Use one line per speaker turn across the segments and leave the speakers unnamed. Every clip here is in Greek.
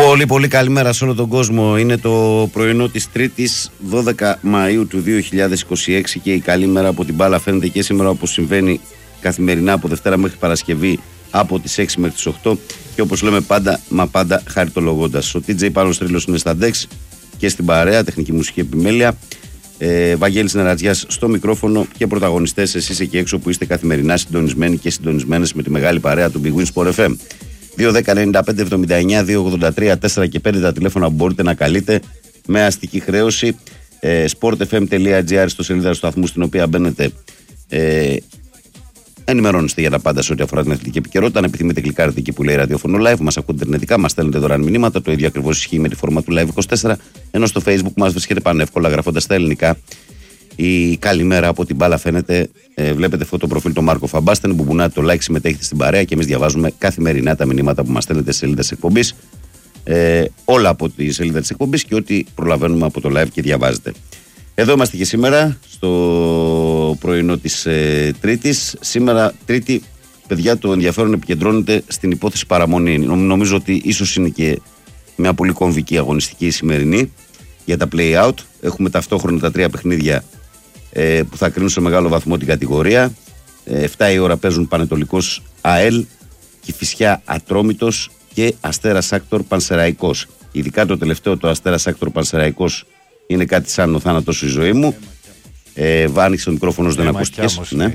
Πολύ πολύ καλημέρα σε όλο τον κόσμο. Είναι το πρωινό της Τρίτης 12 Μαΐου του 2026 και η καλή μέρα από την μπάλα φαίνεται και σήμερα, όπως συμβαίνει καθημερινά από Δευτέρα μέχρι Παρασκευή από τις 6 μέχρι τις 8 και όπως λέμε πάντα, μα πάντα χαριτολογώντας. Ο TJ Πάνος Τρίλος είναι στα DEX και στην παρέα, τεχνική μουσική επιμέλεια. Βαγγέλης Νερατζιάς στο μικρόφωνο και πρωταγωνιστές εσείς εκεί έξω που είστε καθημερινά συντονισμένοι και συντονισμένες με τη μεγάλη παρέα του Big Win Sport FM. 2-10-95-79-283-4 και 5 τα τηλέφωνα που μπορείτε να καλείτε με αστική χρέωση. sportfm.gr στο σελίδα του σταθμού στην οποία μπαίνετε. Ενημερώνεστε για τα πάντα σε ό,τι αφορά την αθλητική επικαιρότητα. Αν επιθυμείτε, κλικάρετε εκεί που λέει ραδιόφωνο live. Μας ακούτε ιντερνετικά, μας στέλνετε δωρεάν μηνύματα. Το ίδιο ακριβώς ισχύει με τη φόρμα του Live 24. Ενώ στο Facebook μας βρίσκεται πανεύκολα γραφώντας στα ελληνικά. Η καλημέρα από την μπάλα φαίνεται. Βλέπετε φωτοπροφίλ το Μάρκο Φαμπάστεν. Μπουμπουνάτε το like, συμμετέχετε στην παρέα και εμείς διαβάζουμε καθημερινά τα μηνύματα που μας στέλνετε σε σελίδα της εκπομπής. Όλα από τη σελίδα της εκπομπής και ό,τι προλαβαίνουμε από το live και διαβάζετε. Εδώ είμαστε και σήμερα στο πρωινό της Τρίτης. Σήμερα Τρίτη, παιδιά, το ενδιαφέρον επικεντρώνεται στην υπόθεση παραμονή. Νομίζω ότι ίσως είναι και μια πολύ κομβική αγωνιστική σημερινή για τα play-out. Έχουμε ταυτόχρονα τα τρία παιχνίδια που θα κρίνουν σε μεγάλο βαθμό την κατηγορία. 7 η ώρα παίζουν Πανετολικός ΑΕΛ, Κηφισιά Ατρόμητος και Αστέρας Άκτορ Πανσεραϊκός. Ειδικά το τελευταίο, το Αστέρας Άκτορ Πανσεραϊκός, είναι κάτι σαν ο θάνατος στη ζωή μου. Άνοιξε ο μικρόφωνος, δεν ακούστηκες. Ναι.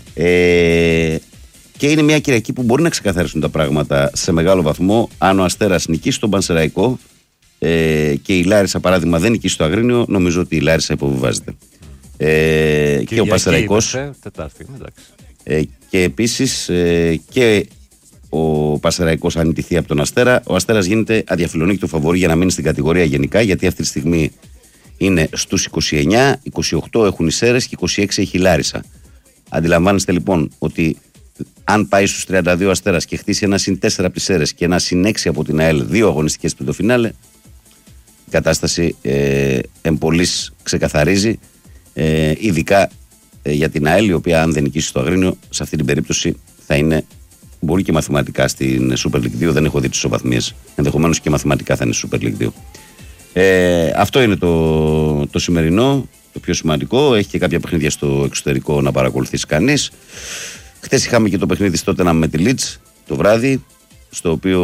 Και είναι μια Κυριακή που μπορεί να ξεκαθαρίσουν τα πράγματα σε μεγάλο βαθμό. Αν ο Αστέρας νικήσει τον Πανσεραϊκό και η Λάρισα παράδειγμα δεν νικήσει το Αγρίνιο, νομίζω ότι η Λάρισα υποβιβάζεται. Και ο Πανσεραϊκός και επίσης και ο Πανσεραϊκός αν ιτηθεί από τον Αστέρα, ο Αστέρας γίνεται αδιαφιλονίκητο φαβορί για να μείνει στην κατηγορία γενικά, γιατί αυτή τη στιγμή είναι στους 29, 28 έχουν οι Σέρες και 26 έχει η Λάρισα. Αντιλαμβάνεστε λοιπόν ότι αν πάει στους 32 Αστέρας και χτίσει ένα συν 4 από τις Σέρες και ένα συν 6 από την ΑΕΛ, 2 αγωνιστικές πριν το φινάλε, η κατάσταση εμπολής ξεκαθαρίζει, ειδικά για την ΑΕΛ, η οποία αν δεν νικήσει το Αγρίνιο, σε αυτή την περίπτωση θα είναι, μπορεί και μαθηματικά στην Super League 2, δεν έχω δει τις ισοβαθμίες, ενδεχομένως και μαθηματικά θα είναι Super League 2. Αυτό είναι το σημερινό, το πιο σημαντικό. Έχει και κάποια παιχνίδια στο εξωτερικό να παρακολουθήσει κανείς. Χθες είχαμε και το παιχνίδι στο Tottenham με τη Leeds το βράδυ, στο οποίο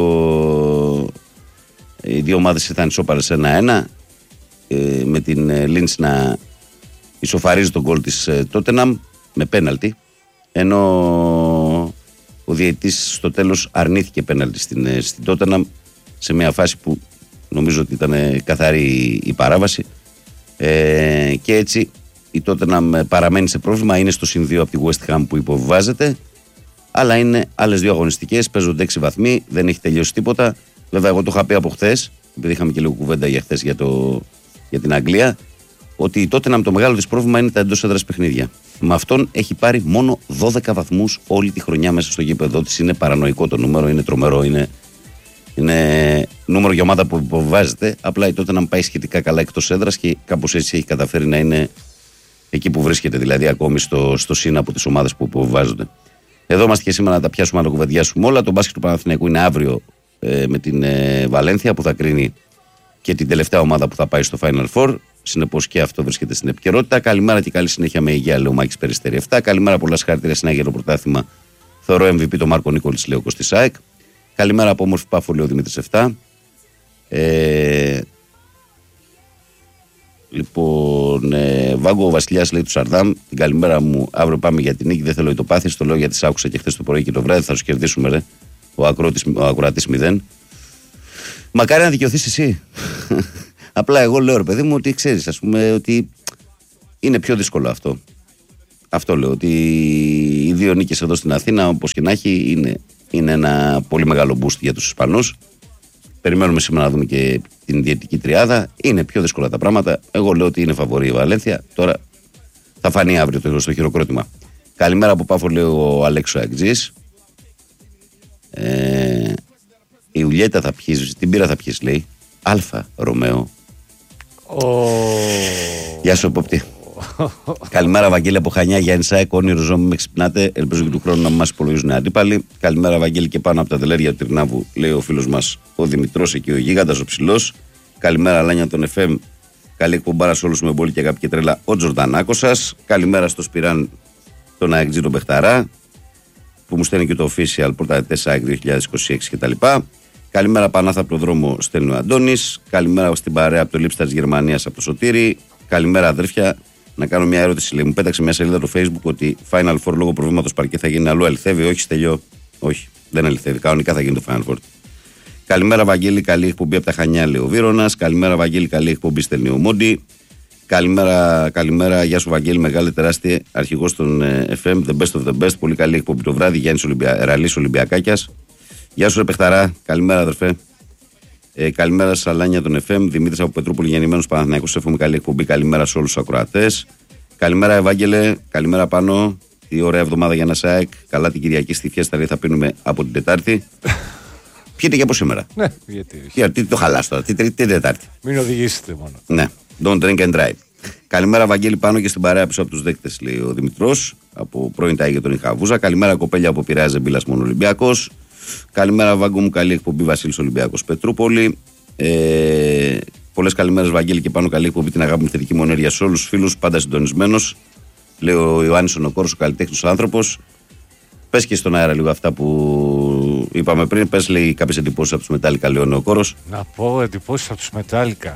οι δύο ομάδες ήταν ισόπαρες 1-1, με την Leeds να ισοφαρίζει τον γκολ της Tottenham με πέναλτι, ενώ ο διαιτητής στο τέλος αρνήθηκε πέναλτι στην Tottenham σε μια φάση που νομίζω ότι ήταν καθαρή η παράβαση, και έτσι η Tottenham παραμένει σε πρόβλημα, είναι στο συν 2 από τη West Ham που υποβιβάζεται, αλλά είναι άλλες δύο αγωνιστικές, παίζονται 6 βαθμοί, δεν έχει τελειώσει τίποτα. Βέβαια εγώ το είχα πει από χθες, επειδή είχαμε και λίγο κουβέντα για χθες για την Αγγλία, ότι η Tottenham το μεγάλο της πρόβλημα είναι τα εντός έδρας παιχνίδια. Με αυτόν έχει πάρει μόνο 12 βαθμούς όλη τη χρονιά μέσα στο γήπεδο της. Είναι παρανοϊκό το νούμερο, είναι τρομερό, είναι νούμερο για ομάδα που υποβιβάζεται. Απλά η Tottenham πάει σχετικά καλά εκτός έδρας και κάπως έτσι έχει καταφέρει να είναι εκεί που βρίσκεται, δηλαδή ακόμη στο σύν από τις ομάδες που υποβιβάζονται. Εδώ είμαστε και σήμερα να τα πιάσουμε, να το κουβεντιάσουμε όλα. Το μπάσκετ του Παναθηναϊκού είναι αύριο με την Βαλένθια που θα κρίνει και την τελευταία ομάδα που θα πάει στο Final Four. Συνεπώς και αυτό βρίσκεται στην επικαιρότητα. Καλημέρα και καλή συνέχεια με υγεία, λέει ο Μάκης Περιστέρη 7. Καλημέρα, πολλά συγχαρητήρια στην Άγιο πρωτάθλημα. Θεωρώ MVP τον Μάρκο Νίκολης, λέει ο Κωστής ΑΕΚ. Καλημέρα από όμορφη Πάφο, λέει ο Δημήτρης 7. Λοιπόν, Βάγκο ο Βασιλιάς, λέει του Σαρδάμ. Την καλημέρα μου, αύριο πάμε για την νίκη. Δεν θέλω ητοπάθηση, το λέω γιατί σ' άκουσα και χθες το πρωί και το βράδυ. Θα σου κερδίσουμε, ρε. Ο ακροατής 0. Μακάρι να δικαιωθείς εσύ. Απλά εγώ λέω, ρε παιδί μου, ότι ξέρεις, ας πούμε, ότι είναι πιο δύσκολο αυτό. Αυτό λέω, ότι οι δύο νίκες εδώ στην Αθήνα, όπως και να έχει, είναι ένα πολύ μεγάλο boost για τους Ισπανούς. Περιμένουμε σήμερα να δούμε και την διαιτητική τριάδα. Είναι πιο δύσκολα τα πράγματα. Εγώ λέω ότι είναι φαβορή η Βαλένθια. Τώρα θα φανεί αύριο στο χειροκρότημα. Καλημέρα από Πάφο, λέει ο Αλέξο Αγτζής. Η Ουλιέτα θα πιείς, την πύρα θα πιείς, λέει. Αλφα Ρωμαίο. Γεια σου, Πόπτη. Καλημέρα, Βαγγέλη από Χανιά, Γιάννη Σάικ. Όνειρο ζώμη, με ξυπνάτε. Ελπίζω και του χρόνου να μην μας υπολογίζουν αντίπαλοι. Καλημέρα, Βαγγέλη, και πάνω από τα τελέρια του Τυρνάβου, λέει ο φίλος μας ο Δημητρός, εκεί ο Γίγαντας, ο ψηλός. Καλημέρα, Λάνια των FM. Καλή εκπομπάρα σε όλους με πολύ και αγάπη και τρέλα. Ο Τζορτανάκος σας. Καλημέρα στο Σπυράν, τον ΑΕΚΤΖΙ τον Πεχταρά, που μου στέλνει και το official πρωταθλητές ΑΕΚ 2026 κτλ. Καλημέρα, Πανάθα από το δρόμο, στέλνει ο Αντώνης. Καλημέρα στην παρέα από το Λίψτα της Γερμανίας από το Σωτήρι. Καλημέρα, αδέρφια. Να κάνω μια ερώτηση. Λέει, μου πέταξε μια σελίδα στο Facebook ότι Final Four λόγω προβλήματος παρκέ θα γίνει αλλού. Αληθεύει? Όχι, στελειώ. Όχι, δεν αληθεύει. Κανονικά θα γίνει το Final Four. Καλημέρα, Βαγγέλη. Καλή εκπομπή από τα Χανιά, λέει ο Βίρονας. Καλημέρα, Βαγγέλη. Καλή εκπομπή, στέλνει ο Μόντι. Καλημέρα, γεια σου, Βαγγέλη. Μεγάλη, τεράστια αρχηγός των FM. The best of the best. Πολύ καλή εκπομπή το βράδυ. Γιάννης Ραλής Ολυμπιακάκιας. Γεια σου, ρε Πεχταρά. Καλημέρα, αδερφέ. Καλημέρα, Σαλάνια των FM. Δημήτρης από Πετρούπολη, γεννημένος Παναθηναϊκός. Εύχομαι καλή εκπομπή. Καλημέρα σε όλους τους ακροατές. Καλημέρα, Ευάγγελε. Καλημέρα, Πάνο. Τι ωραία εβδομάδα για ένα ΣΑΕΚ. Καλά την Κυριακή στη Φιέστα, λέει, θα πίνουμε από την Τετάρτη. Πιείτε και από σήμερα.
Ναι,
γιατί το χαλάς τώρα. Τι Τετάρτη.
Μην οδηγήσετε μόνο.
Ναι. Don't drink and drive. Καλημέρα, Βαγγέλη, πάνω και στην παρέα πίσω από τους δέκτες, λέει ο Δημητρός, από πρώην Τάι για τον Ιχαβούζα. Καλημέρα, κοπέλια από Πειραιά, Ζεμπίλας, μόνο Ολυμπιακός. Καλημέρα, Βάγκο μου, καλή εκπομπή, Βασίλης Ολυμπιακός Πετρούπολη. Πολλές καλημέρες, Βαγγέλη, και πάνω καλή εκπομπή, την αγάπη μου, θετική μου ενέργεια σε όλους τους φίλους, πάντα συντονισμένος. Λέει ο Ιωάννης ο Νοκόρος, ο καλλιτέχνης άνθρωπος. Πες και στον αέρα λίγο αυτά που είπαμε πριν. Πες, λέει, κάποιες εντυπώσεις από τους Μετάλλικα, λέει ο Νοκόρος.
Να πω εντυπώσεις από τους Μετάλλικα.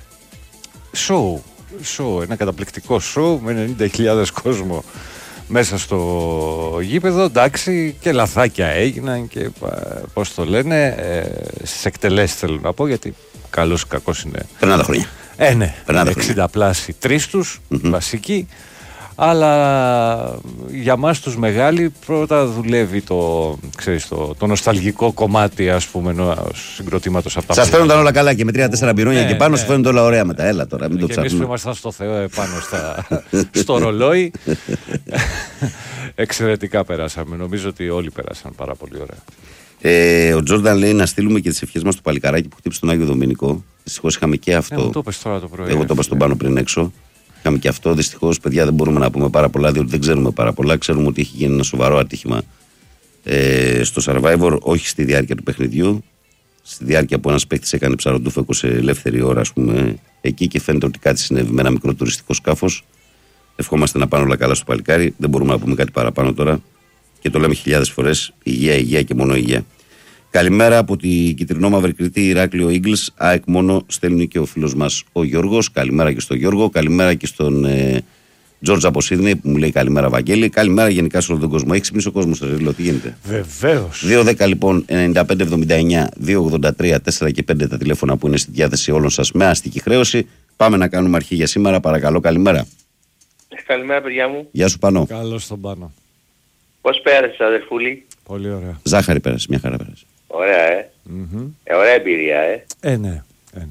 Σοου, ένα καταπληκτικό σοου με 90.000 κόσμο μέσα στο γήπεδο. Εντάξει, και λαθάκια έγιναν και πώς το λένε, στις εκτελέσεις θέλω να πω, γιατί καλός ή κακός είναι.
Περνά τα χρόνια.
Ναι, 60 πλάσι τρεις τους, βασικοί. Αλλά για μας τους μεγάλοι πρώτα δουλεύει το νοσταλγικό κομμάτι, ας πούμε, συγκροτήματος από τα
σας φαίνονταν όλα καλά και με 3-4 μπυρόνια και πάνω σου φαίνονται όλα ωραία μετά. Έλα τώρα, μην το ψάχνουμε.
Και εμείς που ήμασταν στο Θεό επάνω στο ρολόι. Εξαιρετικά περάσαμε. Νομίζω ότι όλοι περάσαν πάρα πολύ ωραία.
Ο Τζόρνταν λέει να στείλουμε και τις ευχές μας στο παλικαράκι που χτύπησε τον Άγιο Δομηνικό. Δυστυχώς είχαμε και αυτό.
Μου το είπες τώρα το πρωί.
Εγώ το είπα στον Πάνο πριν έξω. Είχαμε και αυτό. Δυστυχώς, παιδιά, δεν μπορούμε να πούμε πάρα πολλά, διότι δεν ξέρουμε πάρα πολλά. Ξέρουμε ότι έχει γίνει ένα σοβαρό ατύχημα στο Survivor, όχι στη διάρκεια του παιχνιδιού. Στη διάρκεια που ένας παίκτης έκανε ψαροντούφεκο σε ελεύθερη ώρα, ας πούμε, εκεί, και φαίνεται ότι κάτι συνέβη με ένα μικρό τουριστικό σκάφος. Ευχόμαστε να πάνε όλα καλά στο παλικάρι. Δεν μπορούμε να πούμε κάτι παραπάνω τώρα. Και το λέμε χιλιάδες φορές. Υγεία και μόνο υγεία. Καλημέρα από την κυτρινόμαυρη Κρήτη, Ηράκλειο Ίγκλς. ΑΕΚ μόνο, στέλνει και ο φίλος μας ο Γιώργος. Καλημέρα και στον Γιώργο. Καλημέρα και στον Τζόρτζ από Σίδνεϊ που μου λέει καλημέρα, Βαγγέλη. Καλημέρα γενικά σε όλο τον κόσμο. Έχει ξυπνήσει ο κόσμος, τι γίνεται?
Βεβαίως.
2-10 λοιπόν, 95-79, 2-83, 4 και 5 τα τηλέφωνα που είναι στη διάθεση όλων σας με αστική χρέωση. Πάμε να κάνουμε αρχή για σήμερα. Παρακαλώ, καλημέρα.
Καλημέρα, παιδιά μου.
Γεια σου, Πανώ.
Καλώς τον Πάνο.
Πώς πέρασες, αδερφούλη?
Πολύ ωραία.
Ζάχαρη πέρασε, μια χαρά πέρασε.
Ωραία, ωραία εμπειρία,
Ναι.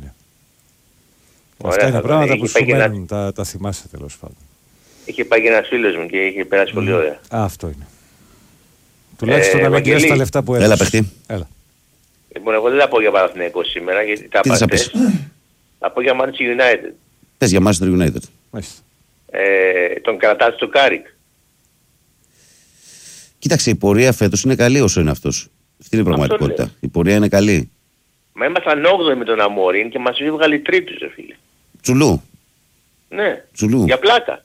Αυτά είναι πράγματα που σου μένουν, τα θυμάσαι τέλος πάντων.
Είχε πάει και ένας φίλος μου και είχε περάσει πολύ ωραία.
Αυτό είναι. Τουλάχιστον να μην κλαις τα λεφτά που έδωσες.
Έλα, παιχτή.
Έλα.
Λοιπόν, εγώ δεν θα πω για Παναθηναϊκό σήμερα, γιατί τα είπα χθες. Θα πω για Manchester United.
Πες για Manchester United.
Τον κρατάς στο Κάρικ.
Κοίταξε, η πορεία φέτος είναι καλή όσο είναι αυτός. Αυτή είναι η πραγματικότητα. Η πορεία είναι καλή.
Μα ήμασταν 8 με τον Αμόρίν και μας έβγαλε τρίτους, ρε φίλε.
Τσουλού.
Ναι.
Τσουλού.
Για πλάκα.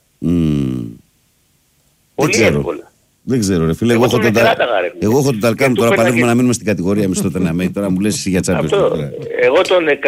Πολύ εύκολα.
Δεν ξέρω, ρε φίλε. Εγώ έχω τον Ταλκάνου τώρα. Παλεύουμε να μείνουμε στην κατηγορία μισθό Τεναμέη. Τώρα μου λες εσύ για Champions League.
Εγώ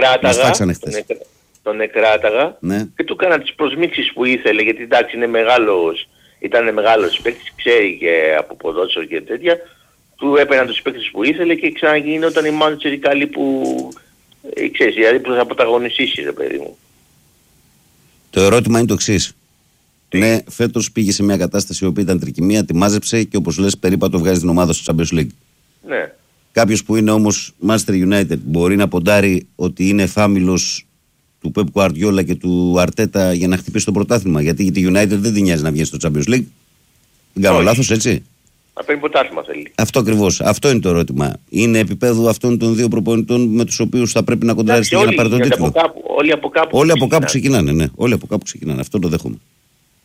τον εκράταγα και του έκανα τις προσμίξεις που ήθελε, γιατί εντάξει ήταν μεγάλος παίκτης, ξέρει και από ποδόσφαιρο και τέτοια. Του έπαιρνα τους παίκτες που ήθελε και ξαναγίνονταν η Manchester καλή που ξέρεις, δηλαδή που θα πρωταγωνιστήσει, ρε παιδί μου.
Το ερώτημα είναι το εξής. Ναι, φέτος πήγε σε μια κατάσταση η οποία ήταν τρικυμία, τη μάζεψε και όπως λες περίπατο βγάζει την ομάδα στο Champions League.
Ναι.
Κάποιος που είναι όμως Manchester United μπορεί να ποντάρει ότι είναι φάμιλος του Pep Guardiola και του Αρτέτα για να χτυπήσει το πρωτάθλημα. Γιατί τη United δεν την νοιάζει να βγει στο Champions League. Δεν κάνω λάθος, έτσι?
Να παίρνει πρωτάθλημα θέλει.
Αυτό ακριβώς. Αυτό είναι το ερώτημα. Είναι επίπεδο αυτών των δύο προπονητών με τους οποίους θα πρέπει να κοντράρει για να πάρει τον τίτλο.
Όλοι από κάπου
ξεκινάνε, ναι. Όλοι από κάπου ξεκινάνε. Αυτό το δέχομαι.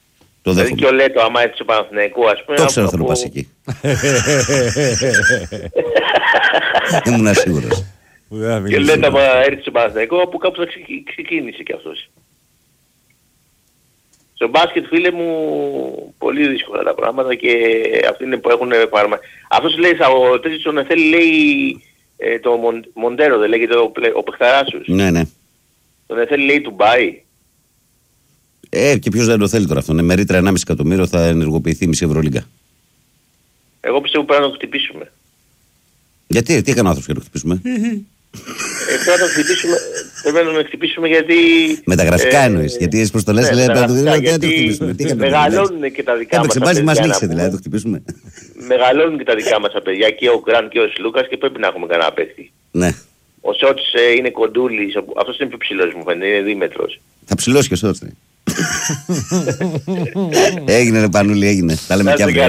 Δηλαδή και ο Λέτο, άμα έρθει στο Παναθηναϊκό, ας πούμε.
Το ξέρω, θέλω πας εκεί. Ήμουν σίγουρος.
Και ο Λέτο, άμα έρθει στο Παναθηναϊκό, από κάπου θα ξεκίνησε κι αυτός. Στο μπάσκετ, φίλε μου, πολύ δύσκολα τα πράγματα και αυτοί είναι που έχουν παρμα... Αυτός λέει, ο τέτοιος τον Εθέλη λέει το Μοντέρο, δεν λέγεται ο παιχταράσους.
Ναι, ναι.
Τον Εθέλη λέει Ντουμπάι.
Και ποιος δεν το θέλει τώρα αυτό. Με ρήτρα 1,5 εκατομμύριο θα ενεργοποιηθεί η μισή Ευρωλίγκα.
Εγώ πιστεύω πρέπει να το χτυπήσουμε.
Γιατί, τι έκανε ο άνθρωπος για να το χτυπήσουμε?
Πρέπει να το χτυπήσουμε γιατί...
Με τα γραφικά εννοείς. Γιατί τις προστολές λέει πρέπει να το χτυπήσουμε.
Μεγαλώνουν και τα δικά μας τα παιδιά.
Μας λήξε δηλαδή, το χτυπήσουμε.
Μεγαλώνουν και τα δικά μας τα παιδιά, και ο Γκραντ και ο Σλούκας, και πρέπει να έχουμε κανένα παίχτη.
Ναι.
Ο Σότς είναι κοντούλης, αυτός είναι πιο ψηλός μου φαίνεται, είναι δίμετρος.
Θα ψηλώσει και ο Σότς. Έγινε ρε Πανούλη, έγινε. Τα λέμε κι αύριο.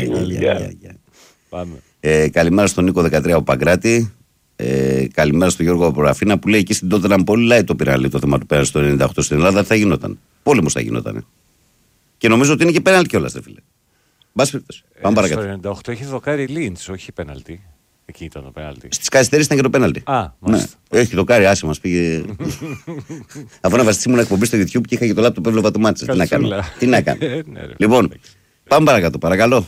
Καλημέρα στον Νίκο 13 ο Παγκράτη. Καλημέρα στον Γιώργο από Ραφίνα που λέει εκεί στην τότε να πολύ light το πήραν το θέμα του πέρασου το 98 στην Ελλάδα. Θα γινόταν. Πόλεμος θα γινόταν. Και νομίζω ότι είναι και πέναλτι κιόλας, ρε φίλε. Μπας περιπτώσει. Πάμε παρακάτω.
Στο 98 έχει δοκάρει Λίντς, όχι πέναλτι. Εκεί ήταν το πέναλτι.
Στις καθυστερήσεις ήταν και το πέναλτι.
Μάλιστα.
Ναι. Έχει δοκάρει, άσε μας πήγε. Αφού να βασιστεί μου εκπομπή στο YouTube και είχα και το λάπτοπ που έβλεπα το μάτσο. Τι να κάνω. Λοιπόν, πάμε παρακάτω, παρακαλώ.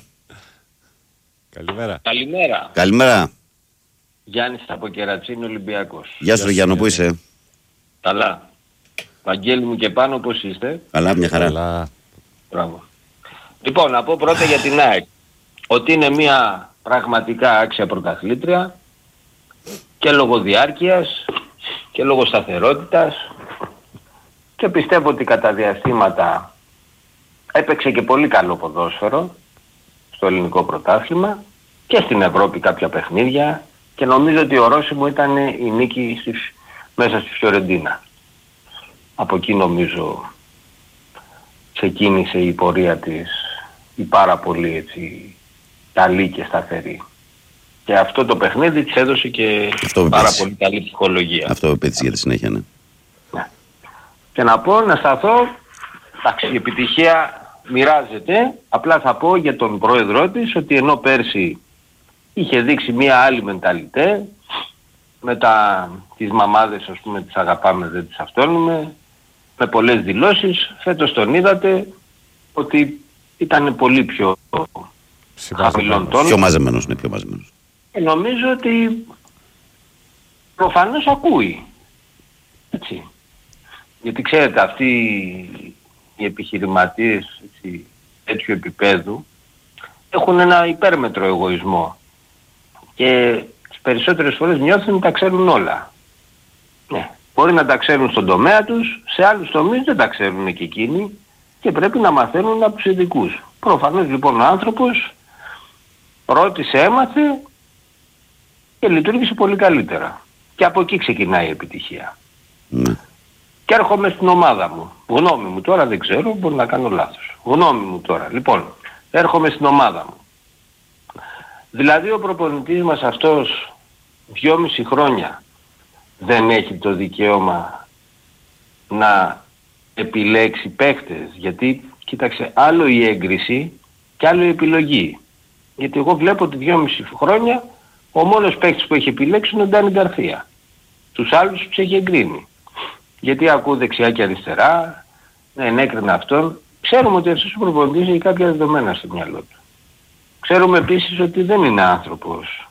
Καλημέρα.
Καλημέρα.
Γιάννης από Κερατσίνη, Ολυμπιακός.
Γεια σου Γιάννο, πού είσαι?
Καλά. Βαγγέλη μου και πάνω, πώς είστε?
Καλά, μια χαρά.
Μπράβο. Λοιπόν, να πω πρώτα για την ΑΕΚ ότι είναι μια πραγματικά άξια πρωταθλήτρια και λόγω διάρκειας και λόγω σταθερότητας, και πιστεύω ότι κατά διαστήματα έπαιξε και πολύ καλό ποδόσφαιρο στο ελληνικό πρωτάθλημα και στην Ευρώπη κάποια παιχνίδια, και νομίζω ότι ορόσημο ήταν η νίκη μέσα στη Φιωρεντίνα. Από εκεί νομίζω ξεκίνησε η πορεία της η πάρα πολύ έτσι καλή και σταθερή. Και αυτό το παιχνίδι της έδωσε και πάρα πολύ καλή ψυχολογία.
Αυτό επέτυχε για τη συνέχεια, ναι.
Και να πω, να σταθώ, εντάξει, η επιτυχία μοιράζεται, απλά θα πω για τον πρόεδρό της ότι ενώ πέρσι είχε δείξει μία άλλη μενταλιτέ, με τις μαμάδες, ας πούμε, τις αγαπάμε, δεν τις αυτόνουμε, με πολλές δηλώσεις, φέτος τον είδατε ότι ήταν πολύ πιο χαμηλών τόνων.
Πιο μαζεμένος, ναι, πιο μαζεμένος.
Νομίζω ότι προφανώς ακούει. Έτσι. Γιατί ξέρετε, αυτοί οι επιχειρηματίες τέτοιου επίπεδου έχουν ένα υπέρμετρο εγωισμό και τις περισσότερες φορές νιώθουν ότι τα ξέρουν όλα. Ναι. Μπορεί να τα ξέρουν στον τομέα τους, σε άλλους τομείς δεν τα ξέρουν και εκείνοι και πρέπει να μαθαίνουν από τους ειδικούς. Προφανώς λοιπόν ο άνθρωπος ρώτησε, έμαθε και λειτουργήσε πολύ καλύτερα. Και από εκεί ξεκινάει η επιτυχία.
Ναι.
Και έρχομαι στην ομάδα μου. Γνώμη μου τώρα, δεν ξέρω, μπορεί να κάνω λάθος. Γνώμη μου τώρα. Λοιπόν, έρχομαι στην ομάδα μου. Δηλαδή ο προπονητής μας αυτός 2,5 χρόνια δεν έχει το δικαίωμα να επιλέξει παίκτες. Γιατί, κοίταξε, άλλο η έγκριση και άλλο η επιλογή. Γιατί εγώ βλέπω ότι 2,5 χρόνια ο μόνος παίκτης που έχει επιλέξει είναι ο Ντάνι Γκαρθία. Τους άλλους τους έχει εγκρίνει. Γιατί ακούω δεξιά και αριστερά, ενέκρινα αυτόν. Ξέρουμε ότι αυτός ο προπονητής έχει κάποια δεδομένα στο μυαλό του. Ξέρουμε επίσης ότι δεν είναι άνθρωπος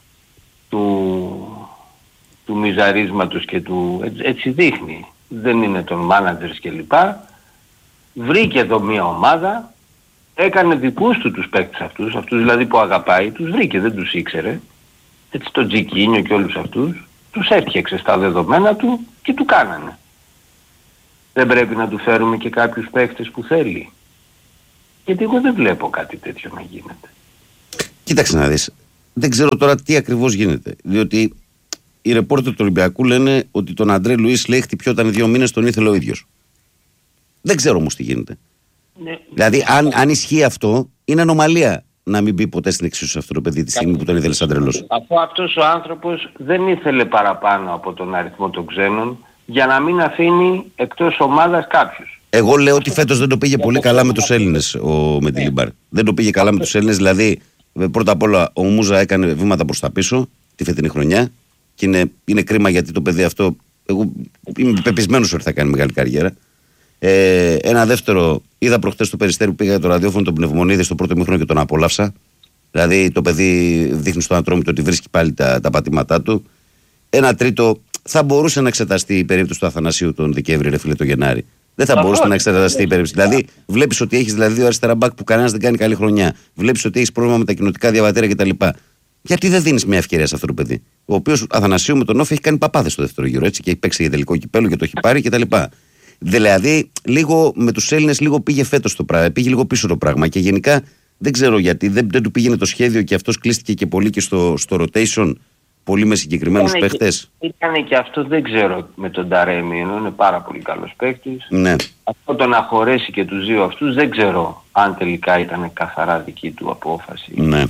του μιζαρίσματος και του... Έτσι δείχνει. Δεν είναι των μάνατζερς κλπ. Βρήκε εδώ μια ομάδα, έκανε δικούς του τους παίκτες αυτούς δηλαδή που αγαπάει, τους βρήκε, δεν τους ήξερε. Έτσι τον Τζικίνιο και όλους αυτούς, τους έφτιαξε στα δεδομένα του και του κάνανε. Δεν πρέπει να του φέρουμε και κάποιους παίκτες που θέλει? Γιατί εγώ δεν βλέπω κάτι τέτοιο να γίνεται.
Κοίταξε να δεις. Δεν ξέρω τώρα τι ακριβώς γίνεται. Διότι οι ρεπόρτερ του Ολυμπιακού λένε ότι τον Αντρέ Λουίς λέει χτυπιόταν 2 μήνες, τον ήθελε ο ίδιος. Δεν ξέρω όμως τι γίνεται. Ναι. Δηλαδή, αν ισχύει αυτό, είναι ανομαλία να μην μπει ποτέ στην εξίσωση αυτό το παιδί τη στιγμή που τον ήθελε σαν τρελός.
Αφού αυτός ο άνθρωπος δεν ήθελε παραπάνω από τον αριθμό των ξένων για να μην αφήνει εκτός ομάδας κάποιους.
Εγώ λέω ότι φέτος δεν το πήγε πολύ καλά με τους Έλληνες ο Μεντιλίμπαρ. Δεν το πήγε καλά με τους Έλληνες, δηλαδή πρώτα απ' όλα ο Μούζα έκανε βήματα προς τα πίσω τη φετινή χρονιά και είναι κρίμα γιατί το παιδί αυτό, εγώ είμαι πεπισμένος ότι θα κάνει μεγάλη καριέρα. Ένα δεύτερο, είδα προχτές το Περιστέρι που πήγα για το ραδιόφωνο τον Πνευμονίδη στο πρώτο μήχρονο και τον απολαύσα. Δηλαδή το παιδί δείχνει στον Ατρόμητο ότι βρίσκει πάλι τα πατήματά του. Ένα τρίτο, θα μπορούσε να εξεταστεί η περίπτωση του Αθανασίου τον Δεκέμβρη, ρε φίλε, το Γενάρη. Δεν θα μπορούσε να εξεταστεί η περίπτωση. Δηλαδή, βλέπεις ότι έχεις δηλαδή δύο αριστερά μπακ που κανένας δεν κάνει καλή χρονιά. Βλέπεις ότι έχεις πρόβλημα με τα κοινοτικά διαβατήρια κτλ. Γιατί δεν δίνεις μια ευκαιρία σε αυτό το παιδί. Ο οποίος Αθανασίου με τον Όφη έχει κάνει παπάδες στο δεύτερο γύρο, έτσι, και έχει παίξει για τελικό κυπέλλο και το έχει πάρει κτλ. Δηλαδή, λίγο με τους Έλληνες λίγο πήγε φέτος το πράγμα, πήγε λίγο πίσω το πράγμα και γενικά δεν ξέρω γιατί δεν του πήγαινε το σχέδιο και αυτός κλείστηκε και πολύ και στο rotation. Πολύ με συγκεκριμένους παίχτες.
Ήταν και αυτό, δεν ξέρω, με τον Ταρέμι, ενώ είναι πάρα πολύ καλός παίκτης.
Ναι.
Αυτό το να χωρέσει και τους δύο αυτούς δεν ξέρω αν τελικά ήταν καθαρά δική του απόφαση.
Ναι.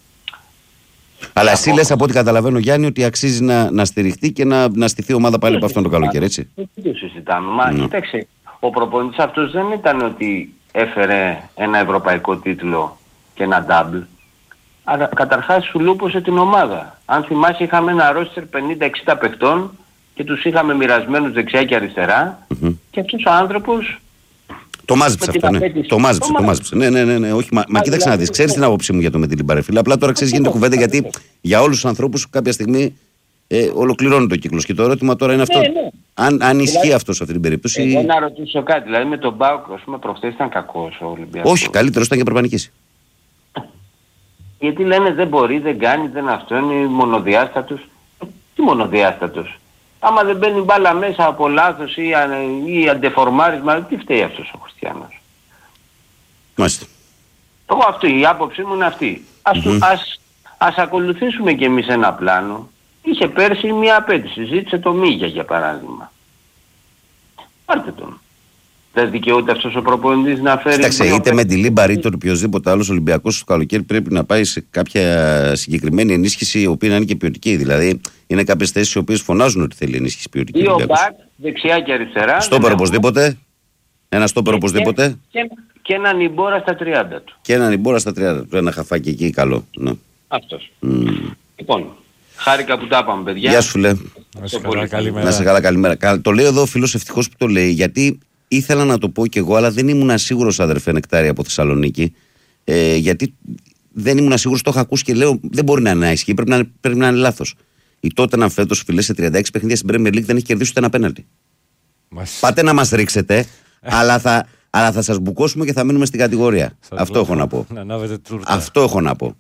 Αλλά εσύ λες από ό,τι καταλαβαίνω, Γιάννη, ότι αξίζει να στηριχτεί και να στηθεί ομάδα πάλι από αυτόν τον καλοκαίρι, έτσι.
Δεν το συζητάμε. Μα κοίταξε, ο προπονητής αυτός δεν ήταν ότι έφερε ένα ευρωπαϊκό τίτλο και ένα double. Αλλά καταρχάς σου λούπωσε την ομάδα. Αν θυμάσαι είχαμε ένα ρόστερ 50-60 παιχτών και τους είχαμε μοιρασμένους δεξιά και αριστερά και αυτός ο άνθρωπος...
Το μάζεψε αυτό, ναι. Το μάζεψε. Ναι. Όχι, μα κοίταξε να δεις. Ξέρεις την άποψή μου για το Μεντιλίμπαρ, φίλε. Απλά τώρα ξέρεις γίνεται κουβέντα γιατί για όλους τους ανθρώπους κάποια στιγμή ολοκληρώνει το κύκλος. Και το ερώτημα τώρα είναι αυτό. Αν ισχύει αυτό σε αυτή την περίπτωση.
Εγώ να ρωτήσω κάτι. Δηλαδή με τον ΠΑΟΚ, ας πούμε, προχθές ήταν κακός ο Ολυμπιακός.
Όχι, καλύτερος ήταν και πρέπει να νικήσει.
Γιατί λένε δεν μπορεί, δεν κάνει, δεν αυτό είναι μονοδιάστατος. Τι μονοδιάστατος. Άμα δεν μπαίνει μπάλα μέσα από λάθος ή αντεφορμάρισμα, τι φταίει αυτός ο Χριστιανός.
Μάλιστα.
Εγώ αυτή, η άποψή μου είναι αυτή. Ας ακολουθήσουμε κι εμείς ένα πλάνο. Είχε πέρσι μια απέτηση, ζήτησε το Μίγια για παράδειγμα. Πάρτε τον. Δεν δικαιούται αυτός ο προπονητής να φέρει...
Κοίταξε, είτε με τη Λίμπαρ είτε οποιοδήποτε άλλος Ολυμπιακός στο καλοκαίρι πρέπει να πάει σε κάποια συγκεκριμένη ενίσχυση η οποία να είναι και ποιοτική. Δηλαδή είναι κάποιες θέσεις οι οποίες φωνάζουν ότι θέλει ενίσχυση ποιοτική.
Δύο μπακ, δεξιά και αριστερά.
Στόπερ οπωσδήποτε. Ένα στόπερ οπωσδήποτε.
Και έναν Ιμπόρα στα 30 του.
Και έναν Ιμπόρα στα 30 του. Ένα χαφάκι εκεί καλό. Ναι.
Αυτός. Λοιπόν, χάρηκα που τα είπαμε, παιδιά.
Γεια σου, φίλε.
Να σε
καλά, καλημέρα. Το λέω εδώ ο φίλος ευτυχώς που το λέει, γιατί ήθελα να το πω κι εγώ, αλλά δεν ήμουν σίγουρος, αδερφέ Νεκτάρη από Θεσσαλονίκη. Γιατί δεν ήμουν σίγουρος, το είχα ακούσει και λέω δεν μπορεί να είναι ισχύει, πρέπει να είναι λάθος. Η Tottenham φέτος, φίλε, σε 36 παιχνίδια στην Premier League δεν έχει κερδίσει ούτε ένα πέναλτι. Πάτε να μας ρίξετε, αλλά θα σας μπουκώσουμε και θα μείνουμε στην κατηγορία. Αυτό έχω να πω. Αυτό έχω να πω.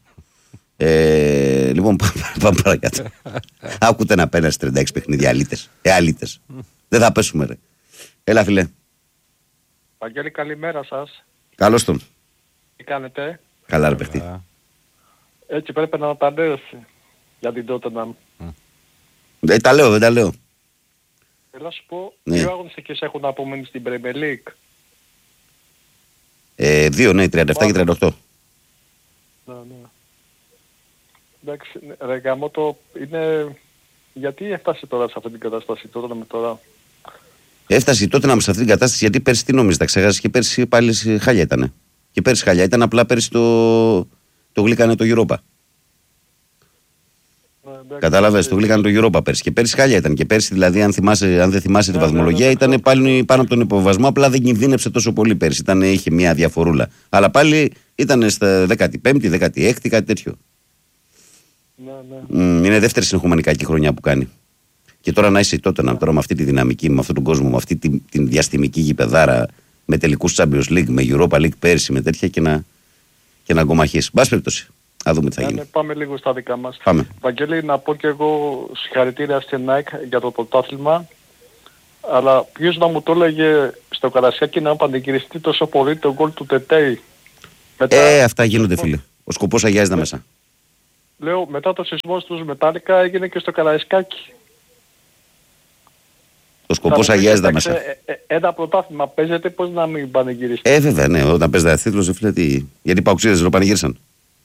Λοιπόν, πάμε παρακάτω. Άκουτε να πέναλτι σε 36 παιχνίδια, αλήτες. Δεν θα πέσουμε, ρε. Έλα, φίλε.
Βαγγέλη, καλημέρα σας.
Καλώς τον.
Τι κάνετε?
Καλά, ρε παιχτή.
Έτσι πρέπει να τα λέω για την Tottenham.
Δεν τα λέω.
Θέλω να σου πω, δύο αγωνιστικές έχουν απομείνει στην Premier League.
2, ναι, 37 και 38.
Ναι. Εντάξει, ρε γαμώτο, είναι... Γιατί έφτασε τώρα σε αυτή την κατάσταση, τώρα.
Έφτασε τότε να με σε αυτή την κατάσταση, γιατί πέρσι τι νόμιζε, τα ξέχασες, και πέρσι πάλι χάλια ήταν. Και πέρσι χάλια ήταν, απλά πέρσι το γλύκανε το Europa. Κατάλαβες, το γλύκανε το Europa πέρσι. Και πέρσι χάλια ήταν. Και πέρσι, δηλαδή, αν δεν θυμάσαι τη βαθμολογία, ήταν πάλι πάνω από τον υποβασμό, απλά δεν κινδύνεψε τόσο πολύ πέρσι. Είχε μια διαφορούλα. Αλλά πάλι ήταν στα 15η, 16η, κάτι τέτοιο. Είναι δεύτερη συνεχόμενη κακή χρονιά που κάνει. Και τώρα να είσαι τότε τώρα με αυτή τη δυναμική, με αυτόν τον κόσμο, με αυτή την διαστημική γηπεδάρα, με τελικούς Champions League, με Europa League πέρσι, με τέτοια και να αγκομαχείς. Μπας περιπτώσει. Να δούμε τι θα γίνει.
Πάμε λίγο στα δικά μας.
Πάμε.
Βαγγέλη, να πω και εγώ συγχαρητήρια στην ΑΕΚ για το πρωτάθλημα. Αλλά ποιος να μου το έλεγε στο Καρασιάκι να πανηγυριστεί τόσο πολύ το γκολ του Τετέι.
Αυτά γίνονται, φίλε. Ο σκοπός αγιάζεται μέσα.
Λέω, μετά το σεισμό στους Μετάλλικα έγινε και στο Καραϊσκάκι.
Ο σκοπός αγιάζεται μέσα.
Ένα πρωτάθλημα παίζεται, πώς να μην πανηγυριστεί.
Βέβαια, ναι, όταν παίζει τα τίτλος, φίλε, γιατί οι παοξίδες δεν το πανηγύρισαν.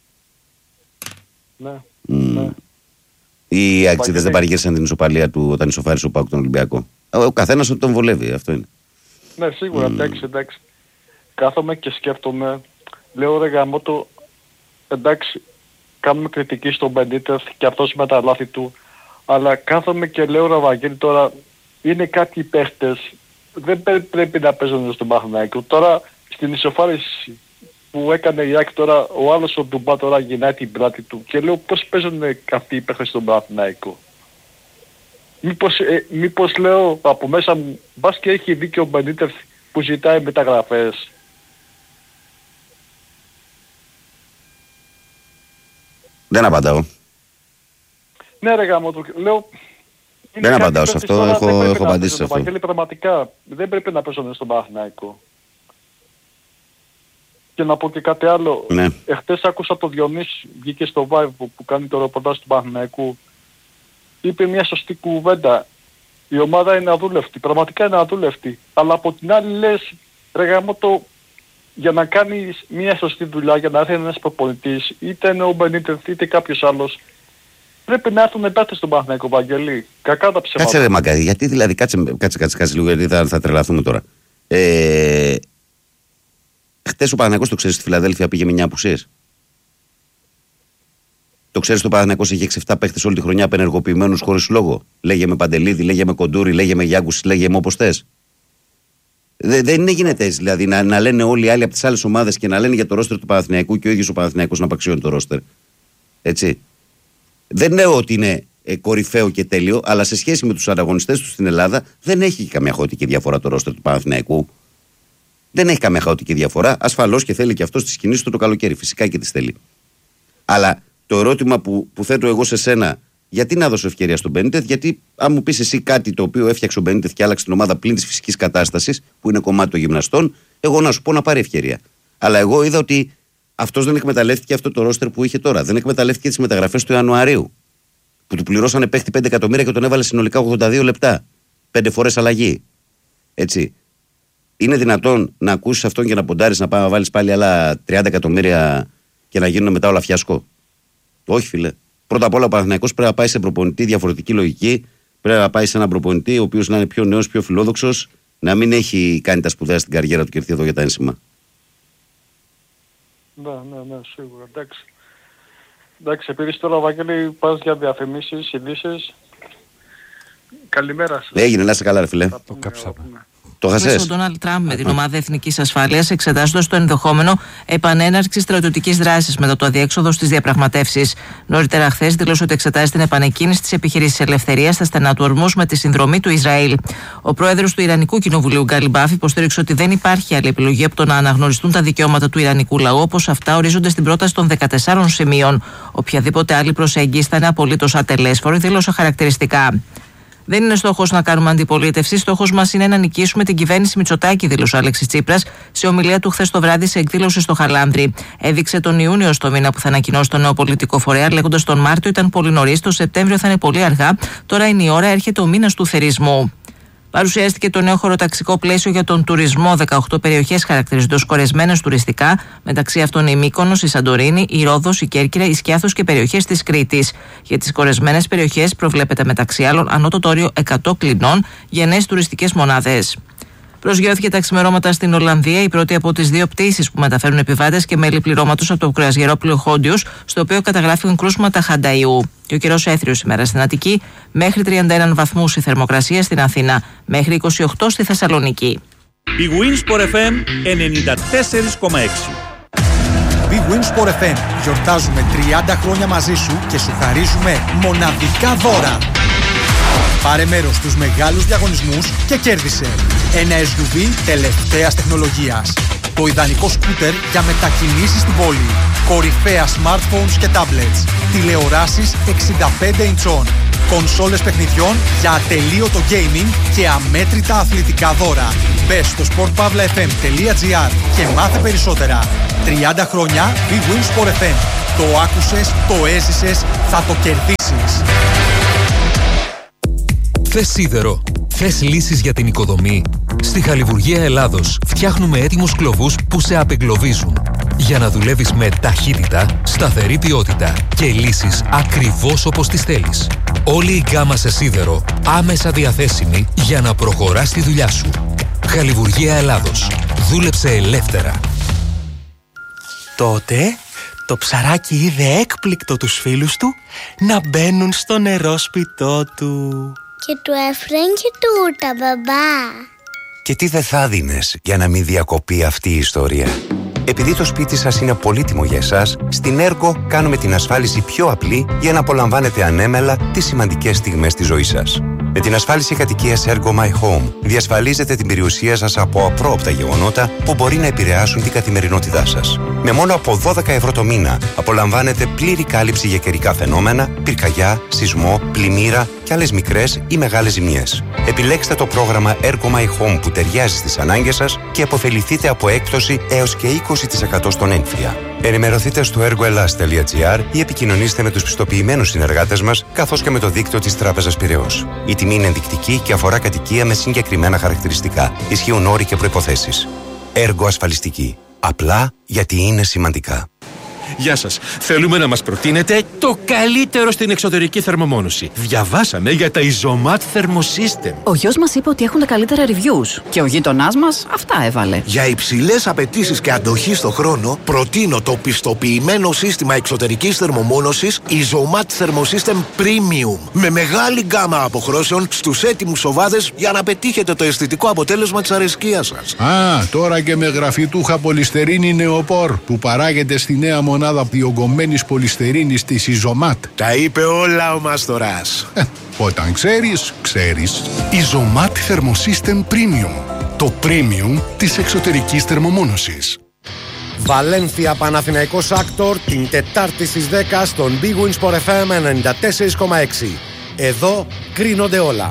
Ναι.
Οι αξίδες δεν πανηγύρισαν την ισοπαλία του όταν ισοφάρισε ο ΠΑΟΚ τον Ολυμπιακό. Ο καθένας ότι τον βολεύει, αυτό είναι.
Ναι, σίγουρα, εντάξει. Κάθομαι και σκέφτομαι, λέω ρε γαμώτο, εντάξει, κάνουμε κριτική στον Μπενίτεθ και αυτός με τα λάθη του, αλλά κάθομαι και λέω ρε Βαγγέλη, τώρα είναι κάποιοι παίχτες, δεν πρέπει να παίζουν στον Παναθηναϊκό. Τώρα στην ισοφάριση που έκανε η Άκη τώρα, ο άλλος ο Ντουμπά τώρα γυρνάει την πλάτη του και λέω πώς παίζουν αυτοί οι παίχτες στον Παναθηναϊκό. Μήπως λέω από μέσα μου, μπας και έχει δίκιο ο Μπενίτεθ που ζητάει μεταγραφές.
Δεν απαντάω.
Ναι ρε γάμο του, λέω...
Δεν απαντάω σε αυτό, έχω απαντήσει σε αυτό.
Βαγγέλη, πραγματικά δεν πρέπει να παίζουν στον Παναθηναϊκό. Και να πω και κάτι άλλο.
Ναι.
Εχθές άκουσα το Διονύση, βγήκε στο Vibe που κάνει το ρεπορτάζ του Παναθηναϊκού. Είπε μια σωστή κουβέντα. Η ομάδα είναι αδούλευτη, πραγματικά είναι αδούλευτη. Αλλά από την άλλη λες, ρε γαμώτο, για να κάνεις μια σωστή δουλειά, για να έρθει ένας προπονητής, είτε είναι ο Μπενίτεθ είτε κάποιος άλλος, πρέπει να έρθουν παίκτες στον Παναθηναϊκό, Βαγγέλη. Κακά τα ψέματα.
Κάτσε ρε Μακάρι, γιατί δηλαδή, κάτσε λίγο, γιατί θα τρελαθούμε τώρα. Χτες ο Παναθηναϊκός, το ξέρεις, στη Φιλαδέλφια πήγε με 9 απουσίες. Το ξέρεις, ο Παναθηναϊκός είχε 6-7 παίχτες όλη τη χρονιά απενεργοποιημένους χωρίς λόγο. Λέγε με Παντελίδη, λέγε με Κοντούρη, λέγε με Γιάκους, λέγε με όπως θες. Δεν γίνεται έτσι, δηλαδή να λένε όλοι οι άλλοι από τις άλλες ομάδες και να λένε για το ρόστερ του Παναθηναϊκού και ο ίδιος ο Παναθηναϊκός να απαξιώνει το ρόστερ. Έτσι. Δεν λέω ότι είναι κορυφαίο και τέλειο, αλλά σε σχέση με τους ανταγωνιστές του στην Ελλάδα δεν έχει καμία χαοτική διαφορά το ρόστερ του Παναθηναϊκού. Δεν έχει καμία χαοτική διαφορά. Ασφαλώς και θέλει και αυτό τις κινήσεις του το καλοκαίρι. Φυσικά και τις θέλει. Αλλά το ερώτημα που θέτω εγώ σε σένα, γιατί να δώσω ευκαιρία στον Μπενίτεθ, γιατί αν μου πεις εσύ κάτι το οποίο έφτιαξε ο Μπενίτεθ και άλλαξε την ομάδα πλην της φυσικής κατάστασης, που είναι κομμάτι των γυμναστών, εγώ να σου πω να πάρει ευκαιρία. Αλλά εγώ είδα ότι αυτός δεν εκμεταλλεύτηκε αυτό το ρόστερ που είχε τώρα. Δεν εκμεταλλεύτηκε τις μεταγραφές του Ιανουαρίου. Που του πληρώσανε παίχτη 5 εκατομμύρια και τον έβαλε συνολικά 82 λεπτά. 5 φορές αλλαγή. Έτσι. Είναι δυνατόν να ακούσεις αυτόν και να ποντάρεις να πάει να βάλεις πάλι άλλα 30 εκατομμύρια και να γίνουν μετά όλα φιάσκο? Όχι, φίλε. Πρώτα απ' όλα ο Παναθηναϊκός πρέπει να πάει σε προπονητή διαφορετική λογική. Πρέπει να πάει σε έναν προπονητή ο οποίος να είναι πιο νέος, πιο φιλόδοξος, να μην έχει κάνει τα σπουδαία στην καριέρα του και έρθει εδώ για τα ένσημα.
Ναι, σίγουρα. Εντάξει, επειδή τώρα, Βαγγέλη, πας για διαφημίσεις, ειδήσεις. Καλημέρα σας.
Έγινε, να είσαι καλά, ρε φίλε.
Το κάψαμε.
Το χασες.
Ο Ντόναλντ Τραμπ με την ομάδα Εθνικής Ασφάλειας, εξετάζοντας το ενδεχόμενο επανέναρξη στρατιωτικής δράσης μετά το αδιέξοδο στις διαπραγματεύσεις. Νωρίτερα χθες δήλωσε ότι εξετάζει την επανεκκίνηση της επιχείρησης ελευθερίας στα στενά του Ορμούς με τη συνδρομή του Ισραήλ. Ο πρόεδρος του Ιρανικού Κοινοβουλίου, Γκάλι Μπάφ, υποστήριξε ότι δεν υπάρχει άλλη επιλογή από το να αναγνωριστούν τα δικαιώματα του Ιρανικού λαού, όπως αυτά ορίζονται στην πρόταση των 14 σημείων. Οποιαδήποτε άλλη προσέγγιση θα είναι απολύτως ατελέσφορη, δήλωσε χαρακτηριστικά. Δεν είναι στόχος να κάνουμε αντιπολίτευση. Στόχος μας είναι να νικήσουμε την κυβέρνηση Μητσοτάκη, δήλωσε ο Αλέξης Τσίπρας σε ομιλία του χθες το βράδυ σε εκδήλωση στο Χαλάνδρι. Έδειξε τον Ιούνιο στο μήνα που θα ανακοινώσει το νέο πολιτικό φορέα, λέγοντας τον Μάρτιο ήταν πολύ νωρίς, το Σεπτέμβριο θα είναι πολύ αργά. Τώρα είναι η ώρα, έρχεται ο μήνας του θερισμού. Παρουσιάστηκε το νέο χωροταξικό πλαίσιο για τον τουρισμό. 18 περιοχές χαρακτηρίζονται ως κορεσμένες τουριστικά, μεταξύ αυτών η Μύκονος, η Σαντορίνη, η Ρόδος, η Κέρκυρα, η Σκιάθος και περιοχές της Κρήτης. Για τις κορεσμένες περιοχές προβλέπεται μεταξύ άλλων ανώτατο όριο 100 κλινών για νέες τουριστικές μονάδες. Προσγειώθηκε τα ξημερώματα στην Ολλανδία η πρώτη από τις 2 πτήσεις που μεταφέρουν επιβάτες και μέλη πληρώματος από το κρουαζιερόπλοιο Χόντιος, στο οποίο καταγράφηκαν κρούσματα χανταϊού. Και ο καιρός έθριος σήμερα στην Αττική, μέχρι 31 βαθμούς η θερμοκρασία στην Αθήνα, μέχρι 28 στη Θεσσαλονίκη.
Big Win Sport FM 94,6.
Big Win Sport FM. Γιορτάζουμε 30 χρόνια μαζί σου και σου χαρίζουμε μοναδικά δώρα. Πάρε μέρος στους μεγάλους διαγωνισμούς και κέρδισε ένα SUV τελευταίας τεχνολογίας. Το ιδανικό σκούτερ για μετακινήσεις στην πόλη. Κορυφαία smartphones και tablets. Τηλεοράσεις 65 ιντσών. Κονσόλες παιχνιδιών για ατελείωτο gaming και αμέτρητα αθλητικά δώρα. Μπες στο sportpavlafm.gr και μάθε περισσότερα. 30 χρόνια Big Win Sport FM. Το άκουσες, το έζησες, θα το κερδίσεις.
Θες σίδερο, θες λύσεις για την οικοδομή? Στη Χαλιβουργία Ελλάδος φτιάχνουμε έτοιμους κλωβούς που σε απεγκλωβίζουν. Για να δουλεύεις με ταχύτητα, σταθερή ποιότητα και λύσεις ακριβώς όπως τις θέλεις. Όλη η γκάμα σε σίδερο άμεσα διαθέσιμη για να προχωράς τη δουλειά σου. Χαλιβουργία Ελλάδος. Δούλεψε ελεύθερα.
Τότε το ψαράκι είδε έκπληκτο τους φίλους του να μπαίνουν στο νερόσπιτό του.
Και του έφεραν και τούρτα, μπαμπά.
Και τι δεν θα δίνες για να μην διακοπεί αυτή η ιστορία? Επειδή το σπίτι σας είναι πολύτιμο για εσάς, στην Ergo κάνουμε την ασφάλιση πιο απλή για να απολαμβάνετε ανέμελα τις σημαντικές στιγμές της ζωής σας. Με την ασφάλιση κατοικίας Ergo My Home διασφαλίζετε την περιουσία σας από απρόοπτα γεγονότα που μπορεί να επηρεάσουν την καθημερινότητά σας. Με μόνο από 12 ευρώ το μήνα απολαμβάνετε πλήρη κάλυψη για καιρικά φαινόμενα, πυρκαγιά, σεισμό, πλημμύρα και άλλες μικρές ή μεγάλες ζημιές. Επιλέξτε το πρόγραμμα Ergo My Home που ταιριάζει στις ανάγκες σας και αποφεληθείτε από έκπτωση έως και 20% στον έμφυα. Ενημερωθείτε στο ergoelas.gr ή επικοινωνήστε με τους πιστοποιημένους συνεργάτες μας καθώς και με το δίκτυο της Τράπεζας Πειραιώς. Η τιμή είναι ενδεικτική και αφορά κατοικία με συγκεκριμένα χαρακτηριστικά. Ισχύουν όροι και προϋποθέσεις. Ergo ασφαλιστική. Απλά γιατί είναι σημαντικά.
Γεια σας. Θέλουμε να μας προτείνετε το καλύτερο στην εξωτερική θερμομόνωση. Διαβάσαμε για τα Isomat Thermosystem.
Ο γιος μας είπε ότι έχουν τα καλύτερα reviews και ο γείτονάς μας αυτά έβαλε.
Για υψηλές απαιτήσεις και αντοχή στο χρόνο, προτείνω το πιστοποιημένο σύστημα εξωτερικής θερμομόνωσης Isomat Thermosystem Premium. Με μεγάλη γκάμα αποχρώσεων στους έτοιμους σοβάδες για να πετύχετε το αισθητικό αποτέλεσμα της αρεσκίας σας.
Τώρα και με γραφιτούχα πολυστερίνη νεοπόρ που παράγεται στη νέα μονάδα διογκωμένης πολυστερίνης της Isomat.
Τα είπε όλα ο Μάστορας.
Όταν ξέρεις, ξέρεις. Isomat Thermosystem Premium. Το premium της εξωτερικής θερμομόνωσης.
Βαλένθια Παναθηναϊκός Άκτορ την Τετάρτη στις 10 στον Big Win Sport FM 94,6. Εδώ κρίνονται όλα.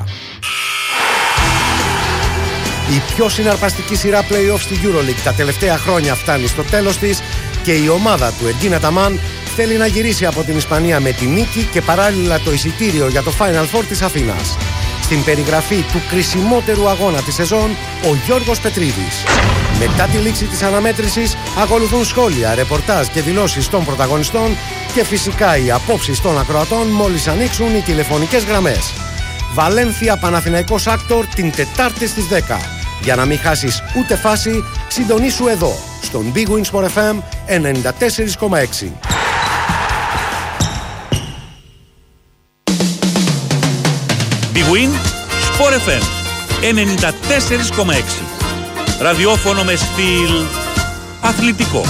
Η πιο συναρπαστική σειρά play-off στη EuroLeague τα τελευταία χρόνια φτάνει στο τέλος της και η ομάδα του Εργκίν Αταμάν θέλει να γυρίσει από την Ισπανία με τη νίκη και παράλληλα το εισιτήριο για το Final Four της Αθήνας. Στην περιγραφή του κρισιμότερου αγώνα της σεζόν, ο Γιώργος Πετρίδης. Μετά τη λήξη της αναμέτρησης ακολουθούν σχόλια, ρεπορτάζ και δηλώσεις των πρωταγωνιστών και φυσικά οι απόψεις των ακροατών μόλις ανοίξουν οι τηλεφωνικές γραμμές. Βαλένθια Παναθηναϊκός Άκτορ την Τετάρτη στις 10. Για να μην χάσεις ούτε φάση, συντονίσου εδώ, στον Big Win Sport FM 94,6.
Big Win Sport FM 94,6. Ραδιόφωνο με στυλ αθλητικό.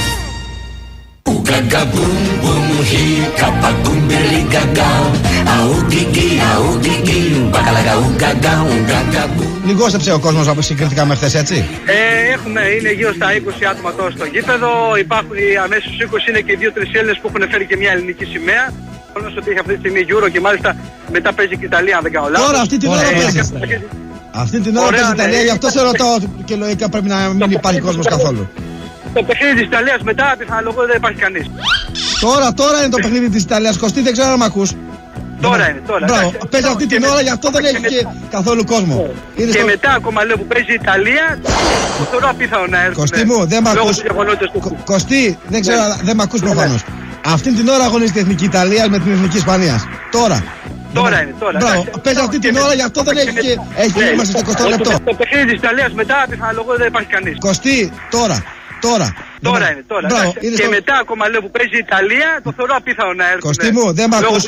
Λιγόσεψε ο κόσμος από συγκριτικά με χθες, έτσι.
Είναι γύρω στα 20 άτομα τώρα στο γήπεδο. Υπάρχουν αμέσως 20, είναι και 2-3 Έλληνες που έχουν φέρει και μια ελληνική σημαία. Όλος ότι έχει αυτή τη στιγμή Euro και μάλιστα μετά παίζει και η Ιταλία, αν δεν κάνω λάθος.
Τώρα αυτή την ώρα παίζει. Αυτή την ώρα παίζει η Ιταλία, γι' αυτό σε ρωτάω και λογικά πρέπει να μην υπάρχει κόσμος καθόλου.
Το παιχνίδι της Ιταλίας μετά, πιθανολογώ δεν υπάρχει κανείς.
Τώρα είναι το παιχνίδι της Ιταλίας. Κωστή, δεν ξέρω αν μ' ακούς.
Τώρα είναι.
Μπράβο, παίζει αυτή την ώρα, γι' αυτό δεν έχει και καθόλου κόσμο.
Και μετά ακόμα λέω που παίζει η Ιταλία, θεωρώ απίθανο να έρθουν.
Κωστή μου, δεν μ' ακούς. Κωστή, δεν ξέρω, δεν μ' ακούς προφανώς. Αυτή την ώρα αγωνίζεται η Εθνική Ιταλία με την Εθνική Ισπανίας. Τώρα.
Τώρα είναι.
Μπράβο, παίζει αυτή την ώρα, γι' αυτό δεν έχει και. Είμαστε στο 20 λεπτό.
Το παιχνίδι της Ιταλίας μετά, πιθανολογώ δεν υπάρχει κανείς.
Κωστή, τώρα.
Τώρα είναι.
Μπράβο,
και μετά ακόμα λέω που παίζει η Ιταλία, το θεωρώ απίθανο να έρθουν.
Κωστή μου, δεν μ' ακούς.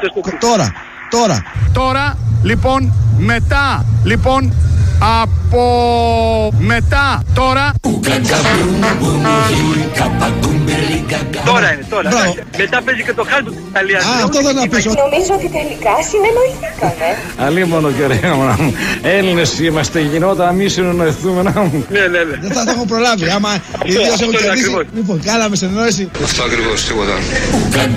Τώρα, λοιπόν, μετά, από μετά, τώρα.
Τώρα είναι. Μετά παίζει και το χάλτο της Ιταλίας.
Αυτό δεν να πεις.
Νομίζω ότι τελικά συνεννοηθήκαμε.
Αλίμονο και ωραία μου. Έλληνες είμαστε, γινόταν να μην συνεννοηθούμε να μου.
Ναι.
Δεν θα το έχω προλάβει. Άμα οι δύο έχουν κερδίσει. Λοιπόν, κάναμε συνεννόηση.
Αυτό ακριβώς, τίποτα.